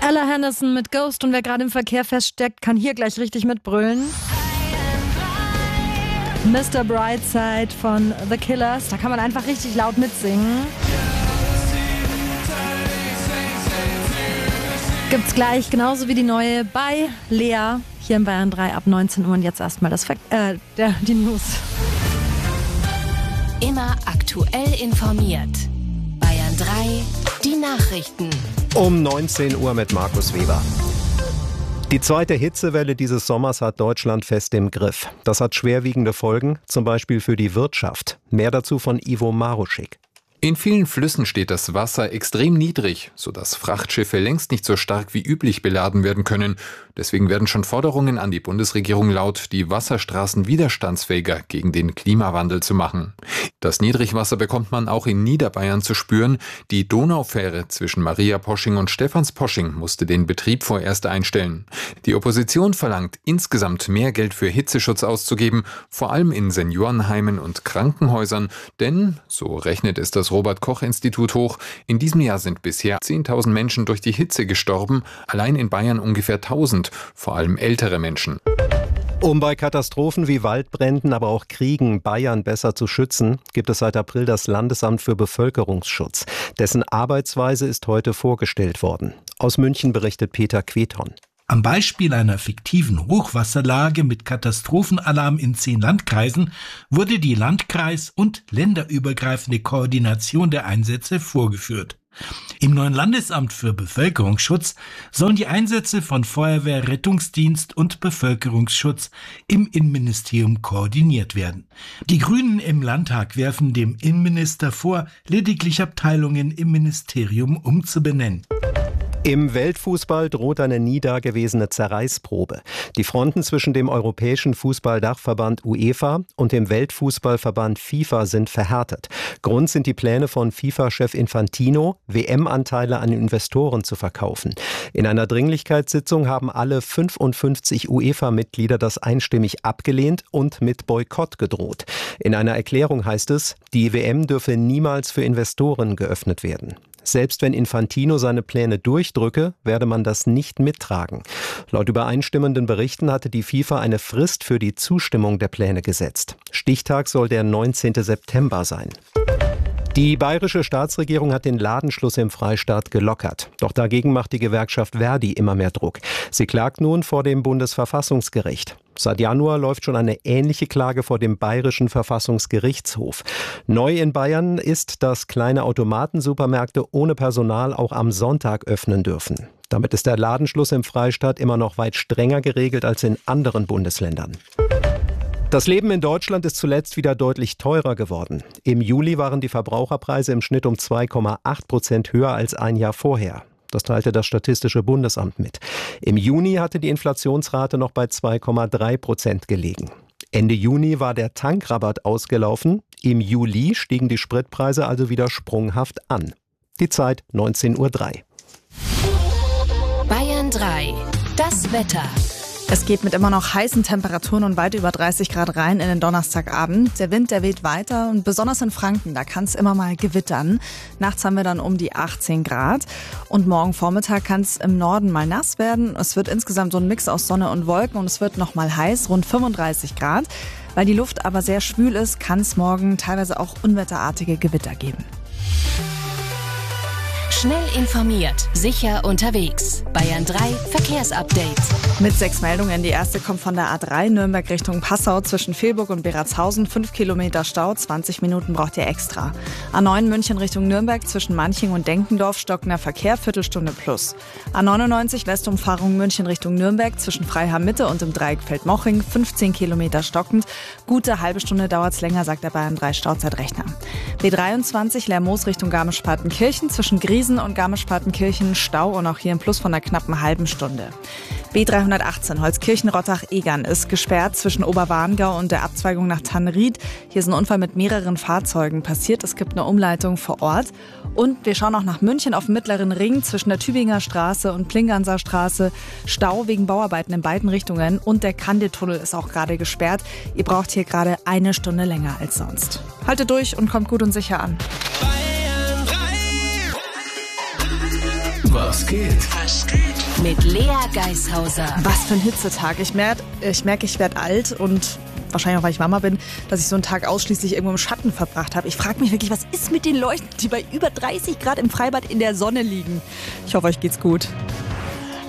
Ella Henderson mit Ghost, und wer gerade im Verkehr feststeckt, kann hier gleich richtig mitbrüllen. Mr. Brightside von The Killers, da kann man einfach richtig laut mitsingen. Gibt's gleich, genauso wie die neue bei Lea hier in Bayern 3 ab 19 Uhr. Und jetzt erstmal die News. Immer aktuell informiert. Bayern 3, die Nachrichten. Um 19 Uhr mit Markus Weber. Die zweite Hitzewelle dieses Sommers hat Deutschland fest im Griff. Das hat schwerwiegende Folgen, zum Beispiel für die Wirtschaft. Mehr dazu von Ivo Maruschik. In vielen Flüssen steht das Wasser extrem niedrig, sodass Frachtschiffe längst nicht so stark wie üblich beladen werden können. Deswegen werden schon Forderungen an die Bundesregierung laut, die Wasserstraßen widerstandsfähiger gegen den Klimawandel zu machen. Das Niedrigwasser bekommt man auch in Niederbayern zu spüren. Die Donaufähre zwischen Mariaposching und Stephansposching musste den Betrieb vorerst einstellen. Die Opposition verlangt, insgesamt mehr Geld für Hitzeschutz auszugeben, vor allem in Seniorenheimen und Krankenhäusern, denn, so rechnet es das Robert-Koch-Institut hoch, in diesem Jahr sind bisher 10.000 Menschen durch die Hitze gestorben, allein in Bayern ungefähr 1.000, vor allem ältere Menschen. Um bei Katastrophen wie Waldbränden, aber auch Kriegen Bayern besser zu schützen, gibt es seit April das Landesamt für Bevölkerungsschutz. Dessen Arbeitsweise ist heute vorgestellt worden. Aus München berichtet Peter Queton. Am Beispiel einer fiktiven Hochwasserlage mit Katastrophenalarm in 10 Landkreisen wurde die landkreis- und länderübergreifende Koordination der Einsätze vorgeführt. Im neuen Landesamt für Bevölkerungsschutz sollen die Einsätze von Feuerwehr, Rettungsdienst und Bevölkerungsschutz im Innenministerium koordiniert werden. Die Grünen im Landtag werfen dem Innenminister vor, lediglich Abteilungen im Ministerium umzubenennen. Im Weltfußball droht eine nie dagewesene Zerreißprobe. Die Fronten zwischen dem Europäischen Fußballdachverband UEFA und dem Weltfußballverband FIFA sind verhärtet. Grund sind die Pläne von FIFA-Chef Infantino, WM-Anteile an Investoren zu verkaufen. In einer Dringlichkeitssitzung haben alle 55 UEFA-Mitglieder das einstimmig abgelehnt und mit Boykott gedroht. In einer Erklärung heißt es, die WM dürfe niemals für Investoren geöffnet werden. Selbst wenn Infantino seine Pläne durchdrücke, werde man das nicht mittragen. Laut übereinstimmenden Berichten hatte die FIFA eine Frist für die Zustimmung der Pläne gesetzt. Stichtag soll der 19. September sein. Die bayerische Staatsregierung hat den Ladenschluss im Freistaat gelockert. Doch dagegen macht die Gewerkschaft Verdi immer mehr Druck. Sie klagt nun vor dem Bundesverfassungsgericht. Seit Januar läuft schon eine ähnliche Klage vor dem Bayerischen Verfassungsgerichtshof. Neu in Bayern ist, dass kleine Automatensupermärkte ohne Personal auch am Sonntag öffnen dürfen. Damit ist der Ladenschluss im Freistaat immer noch weit strenger geregelt als in anderen Bundesländern. Das Leben in Deutschland ist zuletzt wieder deutlich teurer geworden. Im Juli waren die Verbraucherpreise im Schnitt um 2,8% höher als ein Jahr vorher. Das teilte das Statistische Bundesamt mit. Im Juni hatte die Inflationsrate noch bei 2,3% gelegen. Ende Juni war der Tankrabatt ausgelaufen. Im Juli stiegen die Spritpreise also wieder sprunghaft an. Die Zeit 19:03 Uhr. Bayern 3, das Wetter. Es geht mit immer noch heißen Temperaturen und weit über 30 Grad rein in den Donnerstagabend. Der Wind, der weht weiter und besonders in Franken, da kann es immer mal gewittern. Nachts haben wir dann um die 18 Grad und morgen Vormittag kann es im Norden mal nass werden. Es wird insgesamt so ein Mix aus Sonne und Wolken und es wird noch mal heiß, rund 35 Grad. Weil die Luft aber sehr schwül ist, kann es morgen teilweise auch unwetterartige Gewitter geben. Schnell informiert, sicher unterwegs. Bayern 3 Verkehrsupdate. Mit 6 Meldungen. Die erste kommt von der A3 Nürnberg Richtung Passau zwischen Vilburg und Beratshausen. 5 Kilometer Stau, 20 Minuten braucht ihr extra. A9 München Richtung Nürnberg zwischen Manching und Denkendorf stockender Verkehr, Viertelstunde plus. A99 Westumfahrung München Richtung Nürnberg zwischen Freiham Mitte und im Dreieck Feldmoching. 15 Kilometer stockend. Gute halbe Stunde dauert's länger, sagt der Bayern 3 Stauzeitrechner. B23 Lermoos Richtung Garmisch-Partenkirchen zwischen Griesen und Garmisch-Partenkirchen Stau und auch hier ein Plus von einer knappen halben Stunde. B318 Holzkirchen-Rottach-Egern ist gesperrt zwischen Oberwarngau und der Abzweigung nach Tannried. Hier ist ein Unfall mit mehreren Fahrzeugen passiert. Es gibt eine Umleitung vor Ort. Und wir schauen auch nach München auf dem Mittleren Ring zwischen der Tübinger Straße und Plinganser Straße. Stau wegen Bauarbeiten in beiden Richtungen und der Kandetunnel ist auch gerade gesperrt. Ihr braucht hier gerade eine Stunde länger als sonst. Haltet durch und kommt gut und sicher an. Was Was geht? Mit Lea Geishauser. Was für ein Hitzetag. Ich merke, ich werde alt und wahrscheinlich auch, weil ich Mama bin, dass ich so einen Tag ausschließlich irgendwo im Schatten verbracht habe. Ich frage mich wirklich, was ist mit den Leuten, die bei über 30 Grad im Freibad in der Sonne liegen? Ich hoffe, euch geht's gut.